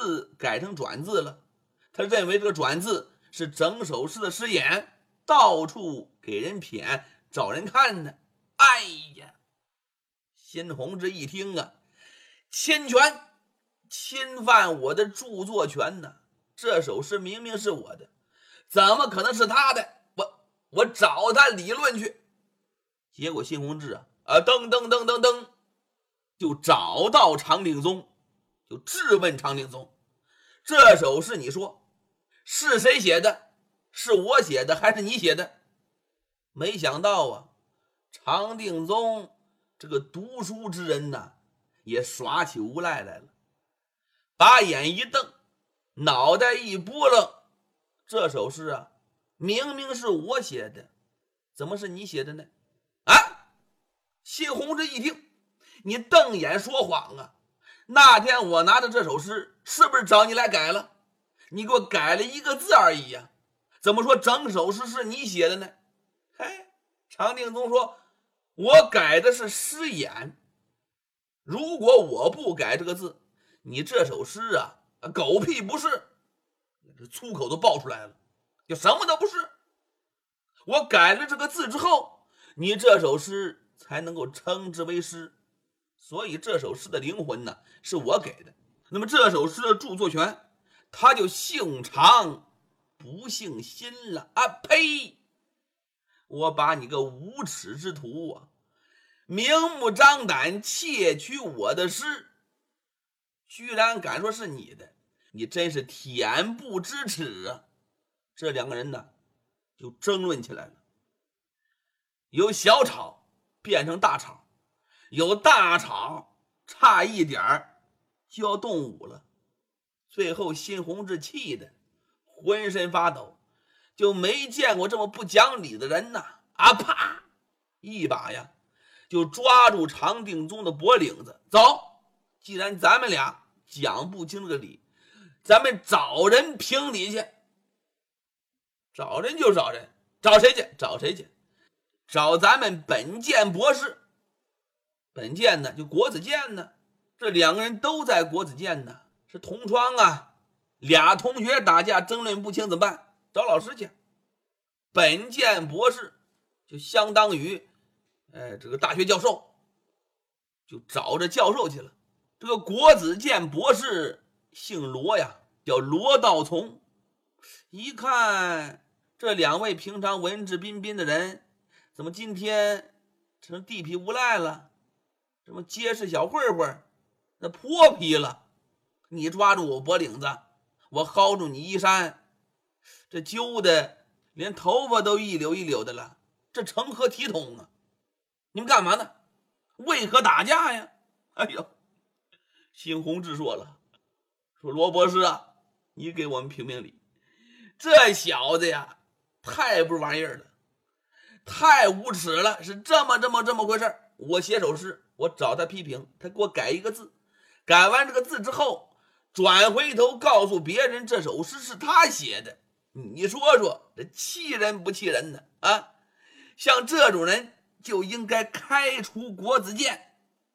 字改成转字了。他认为这个转字是整首诗的诗眼，到处给人谝，找人看呢。哎呀，辛弘志一听啊，侵权，侵犯我的著作权呢！这首诗明明是我的，怎么可能是他的？我找他理论去。结果辛弘志噔噔噔噔噔，就找到常定宗，就质问常定宗：这首诗你说是谁写的？是我写的还是你写的？没想到啊，常定宗这个读书之人呢，也耍起无赖来了，把眼一瞪，脑袋一拨楞，这首诗啊，明明是我写的，怎么是你写的呢？啊！谢弘志一听，你瞪眼说谎啊！那天我拿的这首诗，是不是找你来改了？你给我改了一个字而已呀，怎么说整首诗是你写的呢？嘿，常定宗说，我改的是诗眼，如果我不改这个字，你这首诗啊，狗屁不是，这粗口都爆出来了，就什么都不是。我改了这个字之后，你这首诗才能够称之为诗，所以这首诗的灵魂呢，是我给的。那么这首诗的著作权，他就姓常不姓辛了啊！呸！我把你个无耻之徒啊，明目张胆窃取我的诗，居然敢说是你的，你真是恬不知耻啊！这两个人呢，就争论起来了，由小吵变成大吵，有大吵差一点就要动武了。最后辛弘志气的浑身发抖，就没见过这么不讲理的人呐！啪一把呀就抓住常定宗的脖领子，走，既然咱们俩讲不清这个理，咱们找人评理去。找人就找人，找谁去？找谁去？找咱们本鉴博士。本鉴呢，就国子监呢，这两个人都在国子监呢，是同窗啊。俩同学打架争论不清怎么办？找老师去。本鉴博士就相当于这个大学教授，就找着教授去了。这个国子监博士姓罗呀，叫罗道从。一看这两位平常文质彬彬的人，怎么今天成地痞无赖了？怎么街市小混混，那泼皮了？你抓住我脖领子，我薅住你衣衫，这揪的连头发都一绺一绺的了，这成何体统啊？你们干嘛呢？为何打架呀？哎呦，辛弘志说了，说罗博士啊，你给我们评评理，这小子呀，太不是玩意儿了，太无耻了，是这么回事。我写首诗，我找他批评，他给我改一个字，改完这个字之后，转回头告诉别人这首诗是他写的。你说说，这气人不气人呢？啊，像这种人就应该开除国子监。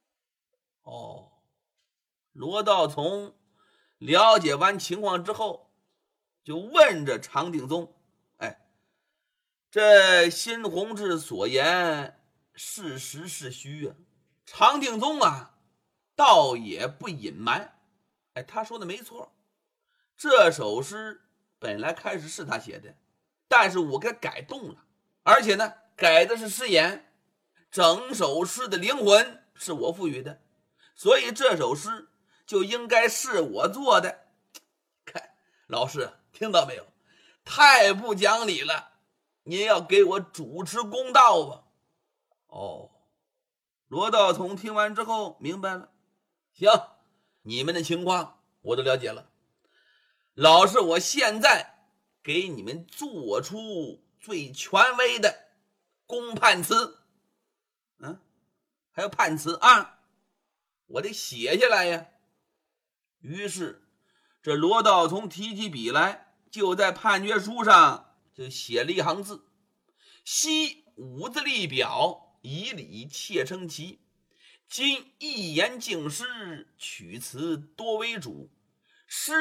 罗道从了解完情况之后，就问着常定宗：这辛弘志所言是实是虚啊？常定宗啊，倒也不隐瞒，他说的没错，这首诗本来开始是他写的，但是我给他改动了，而且呢，改的是诗言，整首诗的灵魂是我赋予的，所以这首诗就应该是我做的。看，老师听到没有？太不讲理了，您要给我主持公道吧。罗道从听完之后明白了，行，你们的情况我都了解了，老师我现在给你们做出最权威的公判词。还有判词啊，我得写下来呀。于是这罗道从提起笔来，就在判决书上就写了一行字：昔五字立表，以礼切称奇，今一言敬诗，取词多为主。诗